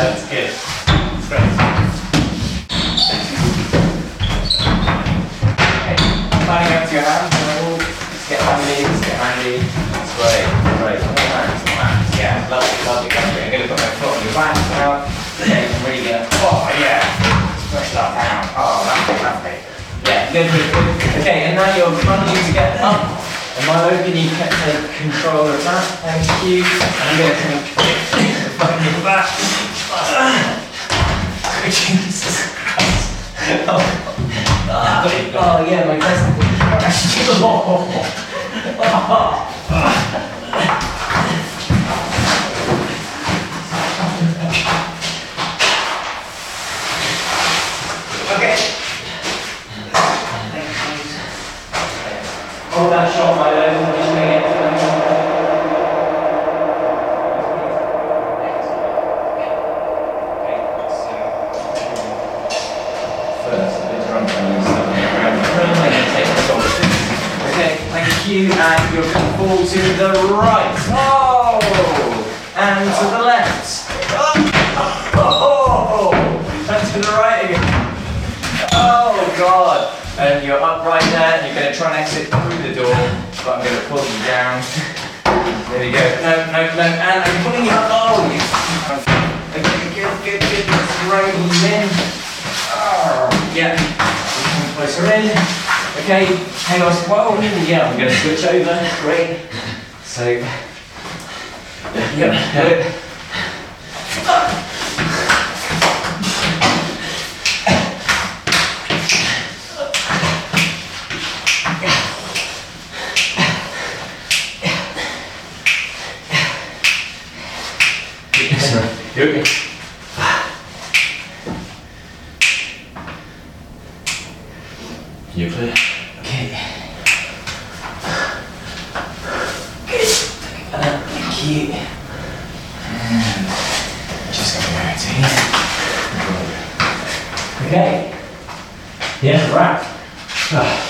That's good. Great. Okay, planning out to your hands. Just get handy, That's great, great. More hands. Yeah, lovely. I'm going to put my foot on your back now. Okay, I'm really going to, oh yeah. Push that down. Oh, lovely. Yeah, good. Okay, and now you're running to get up. Am I hoping you can take control of that? Thank you. I'm going to take the phone in the back. Jesus Christ. Oh yeah, my best. Okay. Hold that shot, my love. I'm just going to get to first, a bit drunk on you, so around the room, and then take the shoulders. Okay, thank you, and you're going to fall to the right. Oh! And to the left. Oh! And to the right again. Oh, God. And you're upright there, and you're going to try and exit through the door, but I'm going to pull you down. There you go. No, and I'm pulling you up. Oh, you. Okay, good. Let's roll you in. Oh, yeah. Come closer in. Okay, hang on. Whoa, yeah, I'm going to switch over. Great. So, yeah, good. You're okay. You're clear. Okay. Good. Thank you. And just going to go into here. Okay. Yeah, wrap.